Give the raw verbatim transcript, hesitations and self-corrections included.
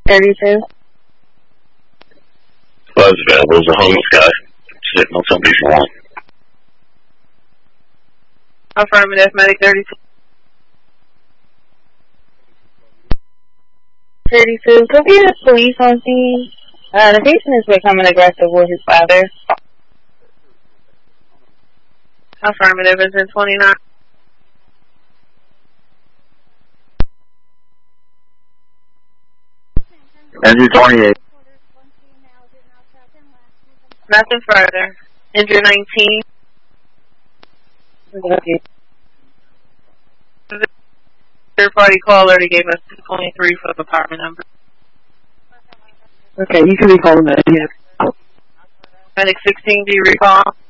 thirty-two. Buzz available. There's a homeless guy sitting on somebody's lawn. Affirmative, medic thirty-two. thirty-two. Could be the police on scene. Uh, the patient is becoming aggressive with his father. Affirmative, is in twenty-nine. Andrew twenty-eight. Nothing further. Injury nineteen. Okay. Third party caller already gave us two twenty-three for the apartment number. Okay, you can be calling that. Yeah. Medic sixteen, do you recall?